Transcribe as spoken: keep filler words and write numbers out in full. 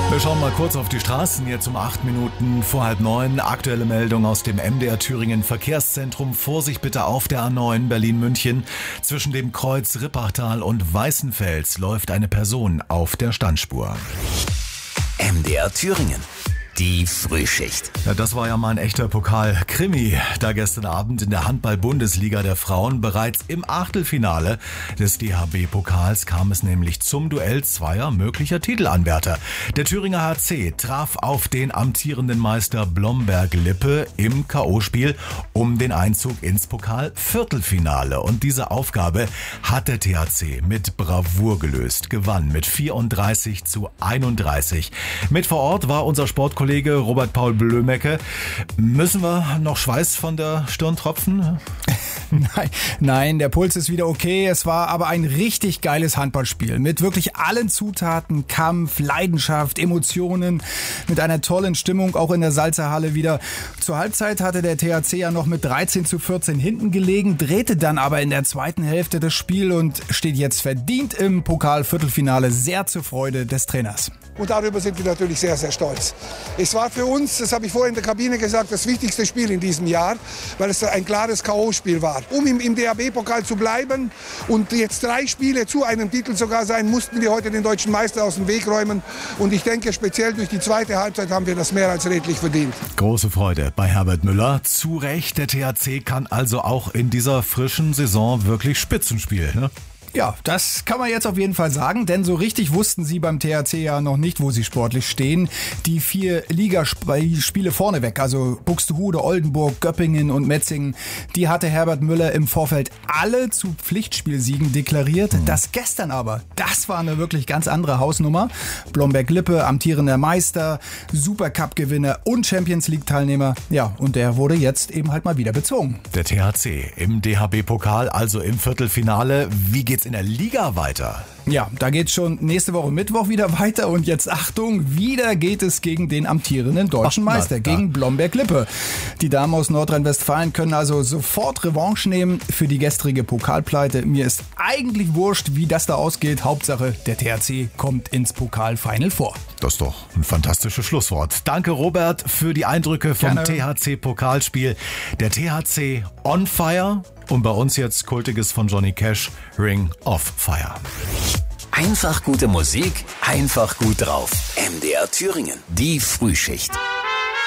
Wir schauen mal kurz auf die Straßen, jetzt um acht Minuten vor halb neun. Aktuelle Meldung aus dem M D R Thüringen Verkehrszentrum. Vorsicht bitte auf der A neun Berlin-München. Zwischen dem Kreuz Rippachtal und Weißenfels läuft eine Person auf der Standspur. M D R Thüringen. Die Frühschicht. Ja, das war ja mal ein echter Pokal-Krimi. Da gestern Abend in der Handball-Bundesliga der Frauen bereits im Achtelfinale des D H B-Pokals kam es nämlich zum Duell zweier möglicher Titelanwärter. Der Thüringer H C traf auf den amtierenden Meister Blomberg-Lippe im K O-Spiel um den Einzug ins Pokal-Viertelfinale. Und diese Aufgabe hat der T H C mit Bravour gelöst, gewann mit vierunddreißig zu einunddreißig. Mit vor Ort war unser Sportkollege Kollege Robert Paul Blömecke. Müssen wir noch Schweiß von der Stirn tropfen? Nein, nein, der Puls ist wieder okay. Es war aber ein richtig geiles Handballspiel mit wirklich allen Zutaten, Kampf, Leidenschaft, Emotionen, mit einer tollen Stimmung auch in der Salzerhalle wieder. Zur Halbzeit hatte der T H C ja noch mit dreizehn zu vierzehn hinten gelegen, drehte dann aber in der zweiten Hälfte das Spiel und steht jetzt verdient im Pokal-Viertelfinale, sehr zur Freude des Trainers. Und darüber sind wir natürlich sehr, sehr stolz. Es war für uns, das habe ich vorhin in der Kabine gesagt, das wichtigste Spiel in diesem Jahr, weil es ein klares K O-Spiel war. Um im, im D H B-Pokal zu bleiben und jetzt drei Spiele zu einem Titel sogar sein, mussten wir heute den deutschen Meister aus dem Weg räumen. Und ich denke, speziell durch die zweite Halbzeit haben wir das mehr als redlich verdient. Große Freude bei Herbert Müller. Zu Recht, der T H C kann also auch in dieser frischen Saison wirklich Spitzen spielen, ne? Ja, das kann man jetzt auf jeden Fall sagen, denn so richtig wussten sie beim T H C ja noch nicht, wo sie sportlich stehen. Die vier Ligaspiele vorneweg, also Buxtehude, Oldenburg, Göppingen und Metzingen, die hatte Herbert Müller im Vorfeld alle zu Pflichtspielsiegen deklariert. Mhm. Das gestern aber, das war eine wirklich ganz andere Hausnummer. Blomberg-Lippe, amtierender Meister, Supercup-Gewinner und Champions-League-Teilnehmer. Ja, und der wurde jetzt eben halt mal wieder bezogen. Der T H C im D H B-Pokal, also im Viertelfinale. Wie geht's in der Liga weiter? Ja, da geht's schon nächste Woche Mittwoch wieder weiter und jetzt Achtung, wieder geht es gegen den amtierenden deutschen Ach, Meister, na, gegen Blomberg-Lippe. Die Damen aus Nordrhein-Westfalen können also sofort Revanche nehmen für die gestrige Pokalpleite. Mir ist eigentlich wurscht, wie das da ausgeht. Hauptsache, der T H C kommt ins Pokalfinal vor. Das ist doch ein fantastisches Schlusswort. Danke, Robert, für die Eindrücke vom Gerne. T H C-Pokalspiel. Der T H C on fire und bei uns jetzt Kultiges von Johnny Cash, Ring of Fire. Einfach gute Musik, einfach gut drauf. M D R Thüringen, die Frühschicht.